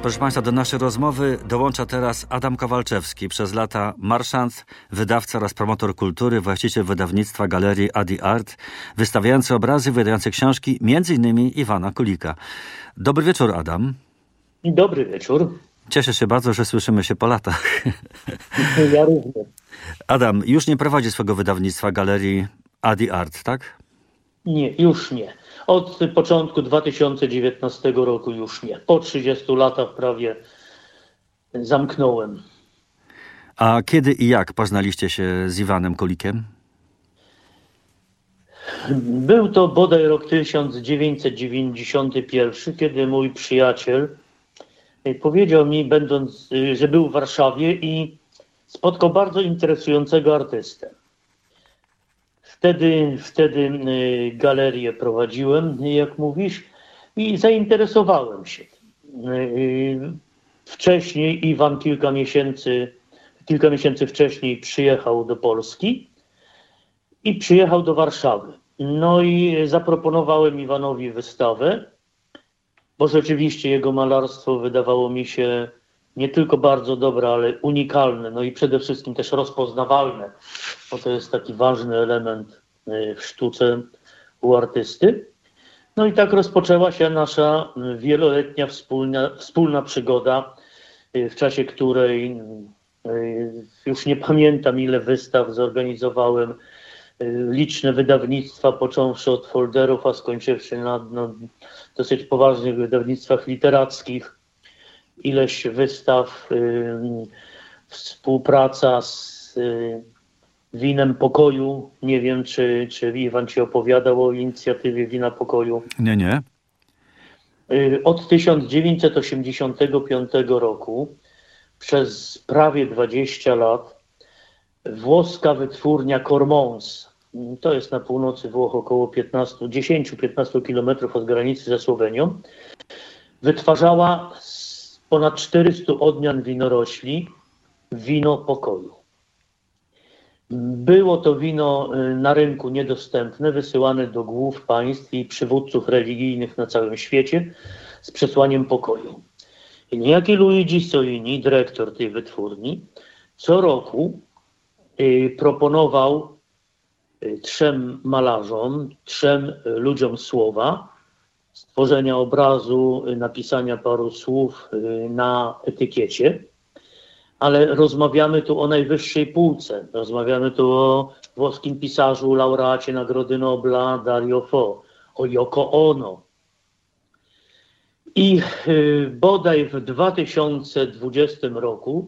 Proszę Państwa, do naszej rozmowy dołącza teraz Adam Kowalczewski, przez lata marszant, wydawca oraz promotor kultury, właściciel wydawnictwa Galerii Adi Art, wystawiający obrazy, wydający książki, m.in. Iwana Kulika. Dobry wieczór, Adam. Dobry wieczór. Cieszę się bardzo, że słyszymy się po latach. Ja również. Adam, już nie prowadzi swojego wydawnictwa Galerii Adi Art, tak? Nie, już nie. Od początku 2019 roku już nie. Po 30 latach prawie zamknąłem. A kiedy i jak poznaliście się z Iwanem Kulikiem? Był to bodaj rok 1991, kiedy mój przyjaciel powiedział mi, że był w Warszawie i spotkał bardzo interesującego artystę. Wtedy galerię prowadziłem, jak mówisz, i zainteresowałem się tym. Wcześniej Iwan kilka miesięcy wcześniej przyjechał do Polski i przyjechał do Warszawy. No i zaproponowałem Iwanowi wystawę, bo rzeczywiście jego malarstwo wydawało mi się nie tylko bardzo dobre, ale unikalne, no i przede wszystkim też rozpoznawalne, bo to jest taki ważny element w sztuce u artysty. No i tak rozpoczęła się nasza wieloletnia wspólna przygoda, w czasie której już nie pamiętam ile wystaw zorganizowałem, liczne wydawnictwa, począwszy od folderów, a skończywszy na dosyć poważnych wydawnictwach literackich. Ileś wystaw, współpraca z Winem Pokoju. Nie wiem, czy Iwan ci opowiadał o inicjatywie Wina Pokoju. Nie. Od 1985 roku przez prawie 20 lat włoska wytwórnia Cormons, to jest na północy Włoch, około 10-15 kilometrów od granicy ze Słowenią, wytwarzała ponad 400 odmian winorośli wino pokoju. Było to wino na rynku niedostępne, wysyłane do głów państw i przywódców religijnych na całym świecie z przesłaniem pokoju. I niejaki Luigi Soini, dyrektor tej wytwórni, co roku proponował 3 malarzom, 3 ludziom słowa, stworzenia obrazu, napisania paru słów na etykiecie, ale rozmawiamy tu o najwyższej półce. Rozmawiamy tu o włoskim pisarzu, laureacie Nagrody Nobla Dario Fo, o Yoko Ono. I bodaj w 2020 roku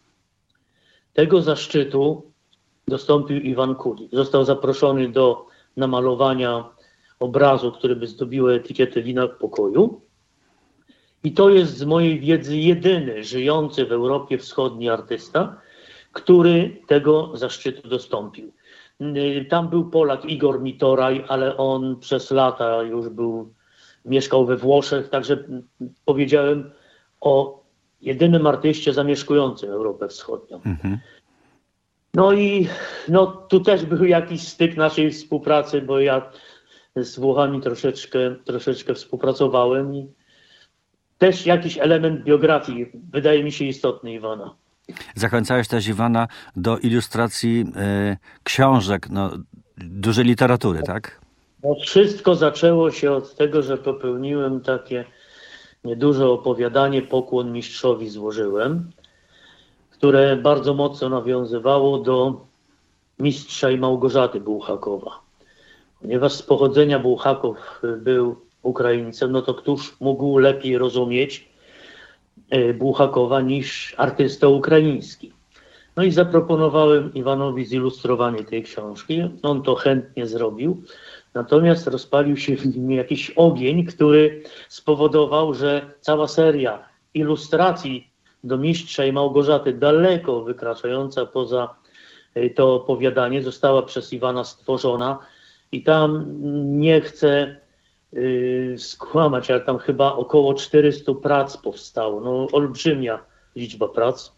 tego zaszczytu dostąpił Iwan Kulik. Został zaproszony do namalowania obrazu, który by zdobiły etykietę Wina Pokoju. I to jest z mojej wiedzy jedyny żyjący w Europie Wschodniej artysta, który tego zaszczytu dostąpił. Tam był Polak Igor Mitoraj, ale on przez lata już mieszkał we Włoszech, także powiedziałem o jedynym artyście zamieszkującym Europę Wschodnią. Mhm. No i tu też był jakiś styk naszej współpracy, bo ja z Włochami troszeczkę współpracowałem i też jakiś element biografii wydaje mi się istotny Iwana. Zachęcałeś też Iwana do ilustracji książek, dużej literatury, tak? Wszystko zaczęło się od tego, że popełniłem takie nieduże opowiadanie Pokłon mistrzowi złożyłem, które bardzo mocno nawiązywało do Mistrza i Małgorzaty Bułhakowa. Ponieważ z pochodzenia Bułhakow był Ukraińcem, to któż mógł lepiej rozumieć Bułhakowa niż artysta ukraiński. No i zaproponowałem Iwanowi zilustrowanie tej książki. On to chętnie zrobił. Natomiast rozpalił się w nim jakiś ogień, który spowodował, że cała seria ilustracji do Mistrza i Małgorzaty, daleko wykraczająca poza to opowiadanie, została przez Iwana stworzona. I tam nie chcę skłamać, ale tam chyba około 400 prac powstało. Olbrzymia liczba prac.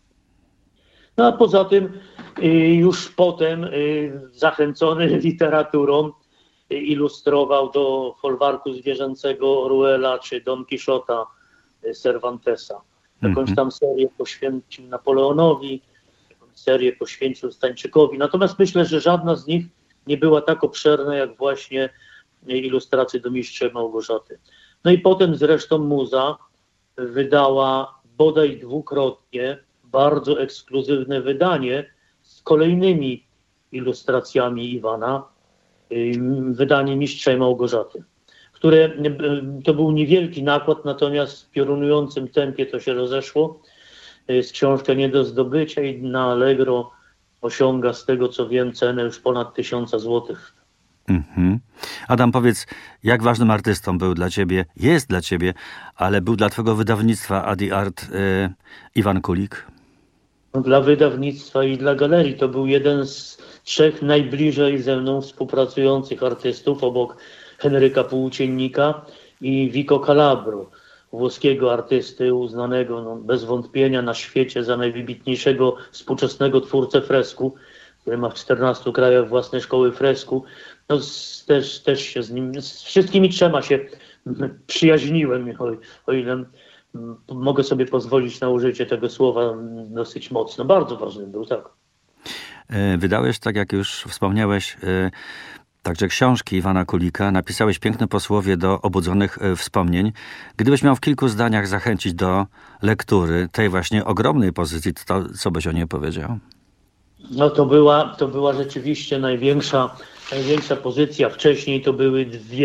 No a poza tym już potem zachęcony literaturą ilustrował do folwarku zwierzęcego Orwella czy Don Quixota Cervantesa. Jakąś tam serię poświęcił Napoleonowi, jakąś serię poświęcił Stańczykowi. Natomiast myślę, że żadna z nich nie była tak obszerna, jak właśnie ilustracje do Mistrza Małgorzaty. No i potem zresztą Muza wydała bodaj dwukrotnie bardzo ekskluzywne wydanie z kolejnymi ilustracjami Iwana, wydanie Mistrza Małgorzaty, które to był niewielki nakład, natomiast w piorunującym tempie to się rozeszło. Jest książka nie do zdobycia i na Allegro osiąga, z tego co wiem, cenę już ponad 1000 złotych. Adam, powiedz, jak ważnym artystą był dla ciebie, jest dla ciebie, ale był dla twojego wydawnictwa Adi Art Iwan Kulik? Dla wydawnictwa i dla galerii to był jeden z 3 najbliżej ze mną współpracujących artystów, obok Henryka Półciennika i Vico Calabro, włoskiego artysty uznanego bez wątpienia na świecie za najwybitniejszego współczesnego twórcę fresku, który ma w 14 krajach własne szkoły fresku. No, też się z nim, z wszystkimi 3 się przyjaźniłem, o ile mogę sobie pozwolić na użycie tego słowa dosyć mocno. Bardzo ważny był, tak. Wydałeś, tak jak już wspomniałeś, także książki Iwana Kulika. Napisałeś piękne posłowie do obudzonych wspomnień. Gdybyś miał w kilku zdaniach zachęcić do lektury tej właśnie ogromnej pozycji, to co byś o niej powiedział? No to była rzeczywiście największa pozycja. Wcześniej to były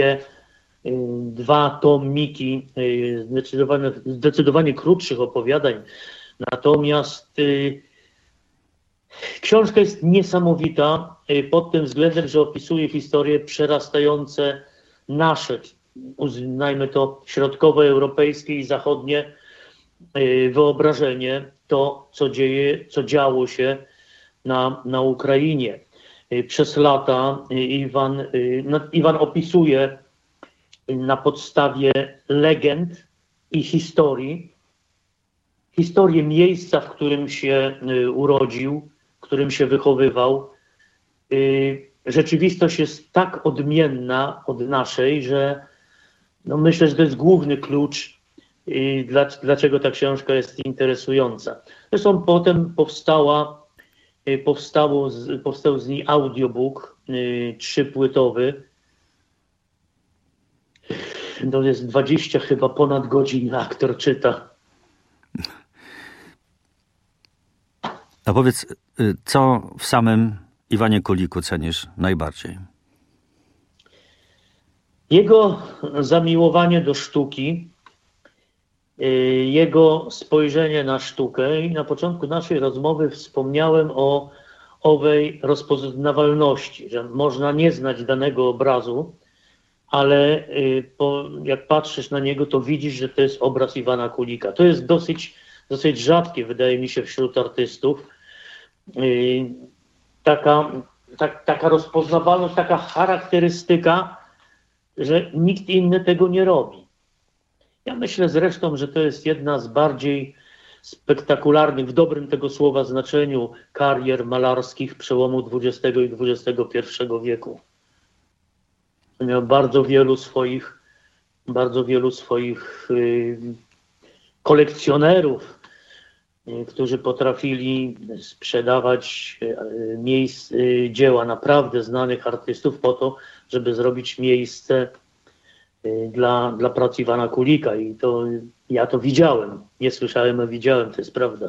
2 tomiki zdecydowanie krótszych opowiadań. Natomiast książka jest niesamowita pod tym względem, że opisuje historie przerastające nasze, uznajmy to środkowoeuropejskie i zachodnie wyobrażenie, to co działo się na Ukrainie. Przez lata Iwan opisuje na podstawie legend i historię miejsca, w którym się urodził, w którym się wychowywał. Rzeczywistość jest tak odmienna od naszej, że no myślę, że to jest główny klucz, dlaczego ta książka jest interesująca. Zresztą potem powstał z niej audiobook 3-płytowy. To jest 20 chyba ponad godzin aktor czyta. A powiedz, co w samym Iwanie Kuliku cenisz najbardziej? Jego zamiłowanie do sztuki, jego spojrzenie na sztukę. I na początku naszej rozmowy wspomniałem o owej rozpoznawalności, że można nie znać danego obrazu, ale jak patrzysz na niego, to widzisz, że to jest obraz Iwana Kulika. To jest dosyć rzadkie, wydaje mi się, wśród artystów. Taka rozpoznawalność, taka charakterystyka, że nikt inny tego nie robi. Ja myślę zresztą, że to jest jedna z bardziej spektakularnych, w dobrym tego słowa znaczeniu, karier malarskich przełomu XX i XXI wieku. Miał bardzo wielu swoich kolekcjonerów, którzy potrafili sprzedawać dzieła naprawdę znanych artystów po to, żeby zrobić miejsce dla prac Iwana Kulika. I ja to widziałem. Nie słyszałem, a widziałem, to jest prawda.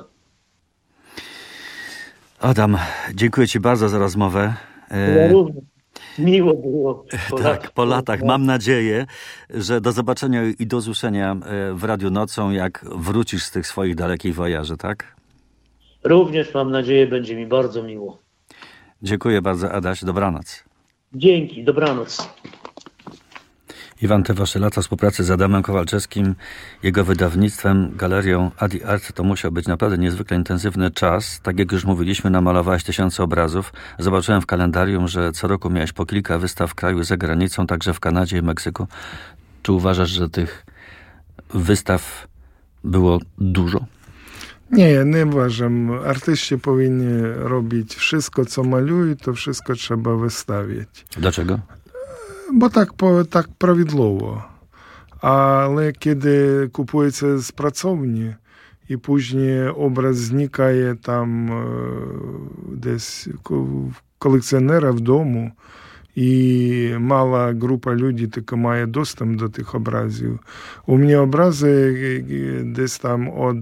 Adam, dziękuję ci bardzo za rozmowę. Ja również. Miło było. Po latach. Mam nadzieję, że do zobaczenia i do usłyszenia w Radiu Nocą, jak wrócisz z tych swoich dalekich wojaży, tak? Również mam nadzieję, będzie mi bardzo miło. Dziękuję bardzo, Adaś. Dobranoc. Dzięki, dobranoc. Iwan, te wasze lata współpracy z Adamem Kowalczewskim, jego wydawnictwem, galerią Adi Art, to musiał być naprawdę niezwykle intensywny czas. Tak jak już mówiliśmy, namalowałeś 1000 obrazów. Zobaczyłem w kalendarium, że co roku miałeś po kilka wystaw w kraju za granicą, także w Kanadzie i Meksyku. Czy uważasz, że tych wystaw było dużo? Nie uważam. Artyści powinni robić wszystko, co malują, to wszystko trzeba wystawiać. Dlaczego? Bo tak prawidłowo. ale kiedy kupujecie z pracowni i później obraz znikaje tam gdzieś kolekcjonera w domu i mała grupa ludzi tylko ma dostęp do tych obrazów. U mnie obrazy gdzieś tam od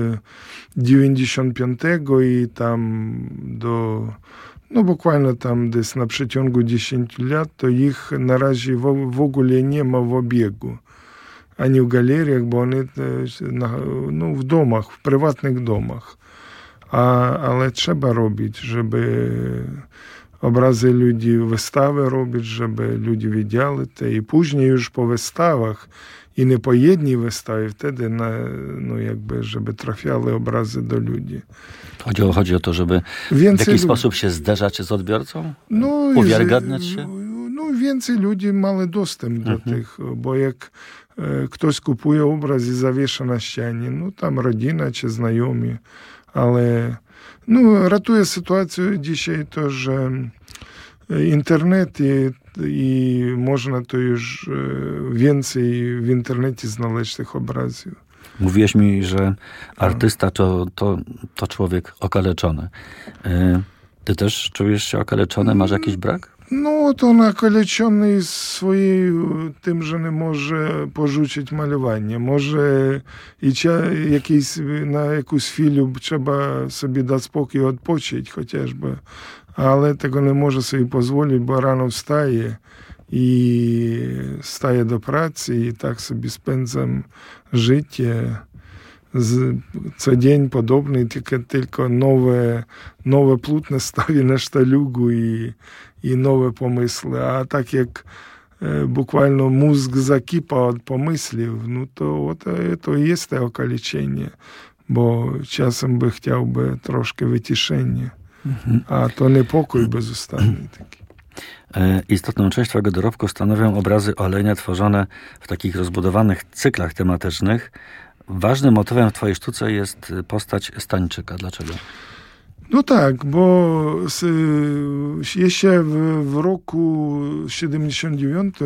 95 i tam do, no bukvalnie tam gdzieś na przeciągu 10 lat, to ich na razie w ogóle nie ma w obiegu. Ani w galeriach, bo one no, w domach, w prywatnych domach. Ale trzeba robić, żeby obrazy ludzi, wystawy robić, żeby ludzie widzieli to. I później już po wystawach i nie po jednej wystawie, wtedy no jakby, żeby trafiały obrazy do ludzi. Chodzi o to, żeby w jakiś sposób się zderzać z odbiorcą? No, uwiarygadniać się? No więcej ludzi mają dostęp do tych, bo jak ktoś kupuje obraz i zawiesza na ścianie, no tam rodzina czy znajomi, ale no, ratuje sytuację dzisiaj to, że internet i można to już więcej w internecie znaleźć tych obrazów. Mówiłeś mi, że artysta to człowiek okaleczony. Ty też czujesz się okaleczony? Masz jakiś brak? No, to on okaleczony tym, że nie może porzucić malowania. Może na jakąś chwilę trzeba sobie dać spokój, odpocząć chociażby, ale tego nie może sobie pozwolić, bo rano wstaje i staje do pracy i tak sobie spędzam życie. Co dzień podobny, tylko nowe płótno stawię na sztalugu i nowe pomysły. A tak jak bukvalnie mózg zakipa od pomysłów, no to jest to okaleczenie, bo czasem by chciałby troszkę wyciszenia, a to niepokój bezustanny taki. Istotną część twojego dorobku stanowią obrazy olejne tworzone w takich rozbudowanych cyklach tematycznych. Ważnym motywem w twojej sztuce jest postać Stańczyka. Dlaczego? No tak, bo jeszcze w roku 79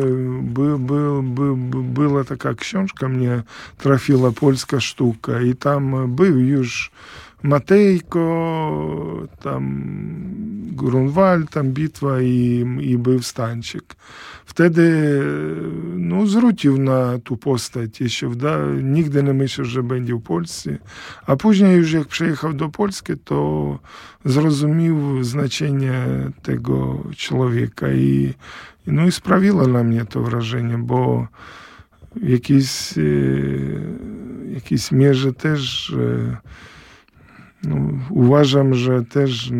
była taka książka, mnie trafiła Polska sztuka i tam był już Matejko, tam Grunwald, tam bitwa i był Stańczyk. Wtedy no, zwrócił na tu postać. Nigdy nie myślał, że będzie w Polsce. A później już jak przyjechał do Polski, to zrozumiał znaczenie tego człowieka. I sprawiło na mnie to wrażenie, bo w jakiejś mierze też uważam, że też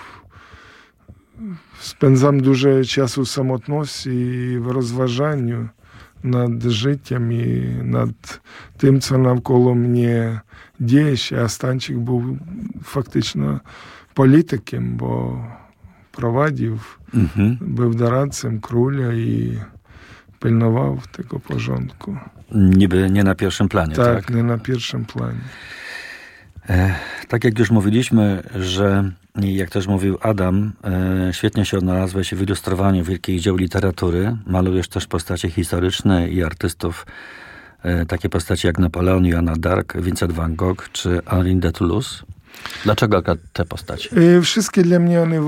spędzam dużo czasu w samotności i w rozważaniu nad życiem i nad tym, co naokoło mnie dzieje się. A Stańczyk był faktycznie politykiem, bo prowadził, był doradcą króla i pilnował tego porządku. Niby nie na pierwszym planie, tak? Tak, nie na pierwszym planie. Tak jak już mówiliśmy, że jak też mówił Adam, świetnie się odnalazłeś w ilustrowaniu wielkich dzieł literatury. Malujesz też postacie historyczne i artystów, takie postacie jak Napoleon, Joanna d'Arc, Vincent van Gogh czy Henri de Toulouse. Dlaczego te postacie? Wszystkie dla mnie one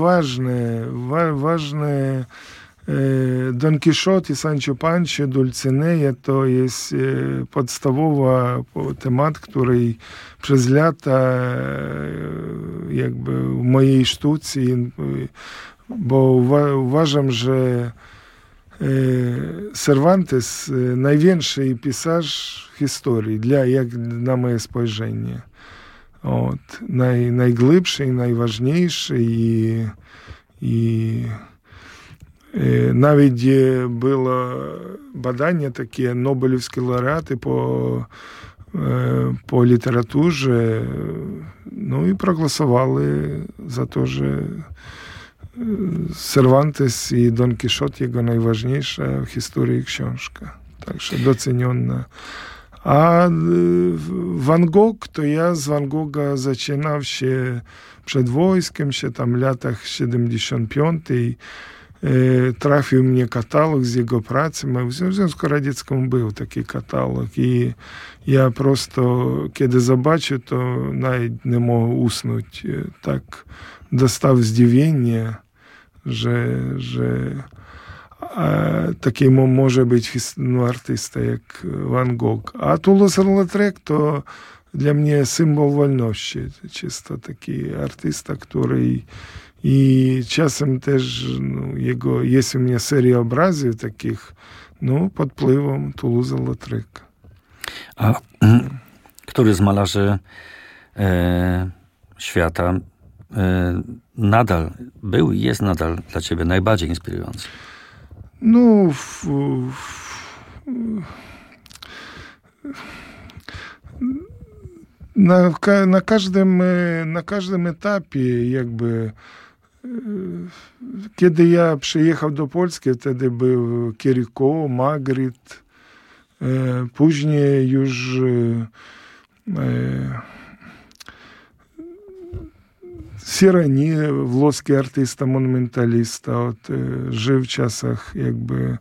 ważne. Don Quixote i Sancho Pancho, Dulcinea to jest podstawowy temat, który przez lata jakby w mojej sztuce, bo uważam, że Cervantes największy pisarz historii, jak na moje spojrzenie. Najglębszy, najważniejszy i nawet było badanie takie, Nobelowskie laureaty po literaturze, no i przegłosowali za to, że Cervantes i Don Quixote jego najważniejsza w historii książka. Także doceniona. A Van Gogh, to ja z Van Gogha zaczynał się przed wojskiem, się tam w latach 75. trafił mnie katalog z jego pracy. W Związku Radzieckim był taki katalog i ja prosto, kiedy zobaczył, to nawet nie mógł usnąć. Tak dostał zdziwienie, że taki może być artysta jak Van Gogh. A Toulouse-Lautrec to dla mnie symbol wolności. Czysto taki artysta, który i czasem też jest u mnie seria obrazów takich, pod wpływem Toulouse-Lautrec. A który z malarzy świata nadal był i jest nadal dla ciebie najbardziej inspirujący? Na każdym etapie jakby kiedy ja przyjechał do Polski, wtedy był Kieriko, Magritte, później już Sirani, włoski artysta, monumentalista, żył w czasach jakby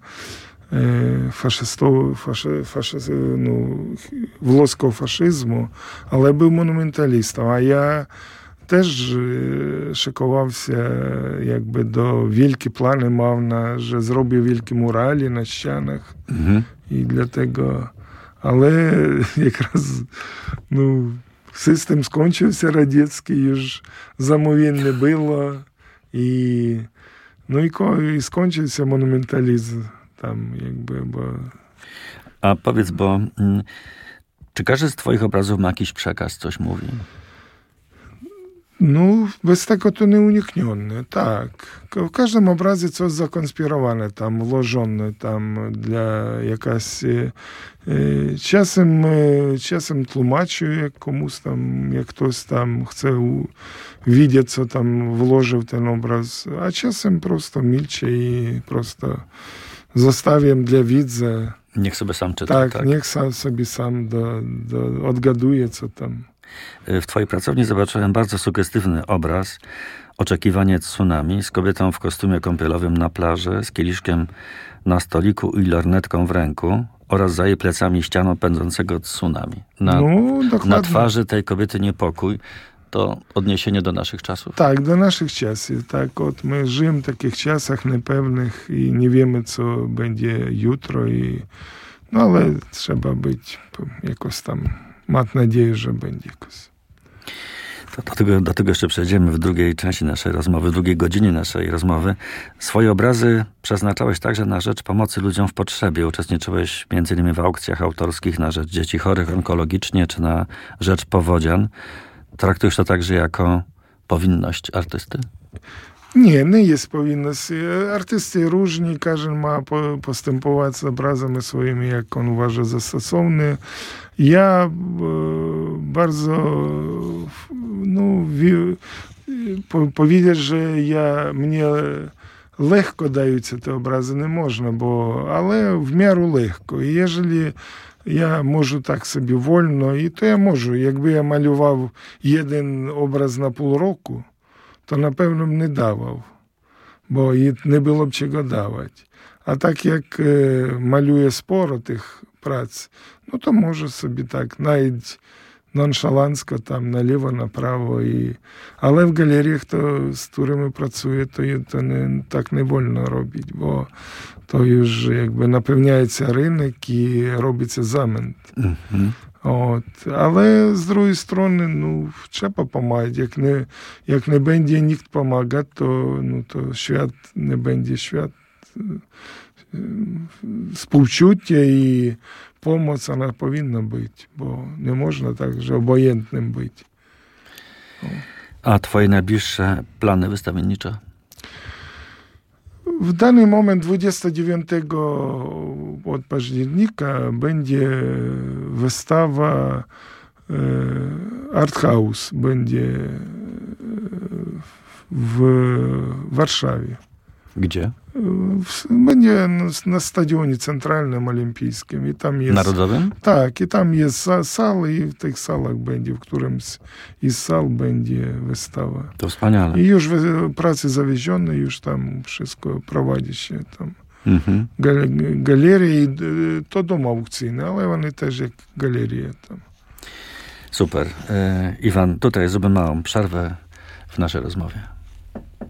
włoskiego faszyzmu, ale był monumentalistą, a ja też szykował się jakby do wielkie plany mał, że zrobię wielkie murale na ścianach i dlatego, ale якраз system skończył się radziecki, już zamówień nie było i skończył się monumentalizm tam jakby, bo... A powiedz, bo czy każdy z twoich obrazów ma jakiś przekaz, coś mówi? Bez tego to nieuniknione, tak. W każdym obrazie coś zakonspirowane tam, włożone tam dla jakaś... Czasem tłumaczę jak komuś tam, jak ktoś tam chce widzieć, co tam włożył ten obraz, a czasem prosto milczę i prosto zostawiam dla widza. Niech sobie sam czyta, tak? Niech sobie sam odgaduje, co tam. W twojej pracowni zobaczyłem bardzo sugestywny obraz Oczekiwanie tsunami z kobietą w kostiumie kąpielowym na plaży, z kieliszkiem na stoliku i lornetką w ręku oraz za jej plecami ścianą pędzącego tsunami. Na twarzy tej kobiety niepokój. To odniesienie do naszych czasów? Tak, do naszych czasów. Tak, my żyjemy w takich czasach niepewnych i nie wiemy, co będzie jutro. Ale trzeba być jakoś tam, mać nadzieję, że będzie jakoś. Do tego jeszcze przejdziemy w drugiej części naszej rozmowy, w drugiej godzinie naszej rozmowy. Swoje obrazy przeznaczałeś także na rzecz pomocy ludziom w potrzebie. Uczestniczyłeś m.in. w aukcjach autorskich na rzecz dzieci chorych onkologicznie, czy na rzecz powodzian. Traktujesz to także jako powinność artysty? Nie jest powinność. Artysty różni, każdy ma postępować z obrazami swoimi, jak on uważa za stosowny. Ja bardzo powiedzieć, że mnie lekko dаються te obrazy nie można, ale w miarę lekko. I jeżeli ja можу tak sobie wolno, i to ja можу. Jakby ja malював jeden obraz na pół roku, to na pewno nie dawał, bo i nie było czego dawać. A tak jak maluję sporo tych prac, to może sobie tak nawet nonszalancko tam na lewo, na prawo. Ale w galeriach, z którymi pracuję, to tak nie wolno robić, bo to już jakby napełniaється rynek i robicie zamęt. Ale z drugiej strony, trzeba pomagać. Jak nie będzie nikt pomagać, to świat nie będzie świat. Współczucie i pomoc, ona powinna być, bo nie można tak, że obojętnym być. A twoje najbliższe plany wystawiennicze? W dany moment 29 października będzie wystawa Art House, będzie w Warszawie. Gdzie? Będzie na stadionie centralnym olimpijskim. I tam jest, Narodowym? Tak, i tam jest sala i w tych salach będzie, w którymś z sal będzie wystawa. To wspaniale. I już prace zawiezione, już tam wszystko prowadzi się tam. Galerie to dom aukcyjny, ale one też jak galerie tam. Super. Iwan, tutaj zrobimy małą przerwę w naszej rozmowie.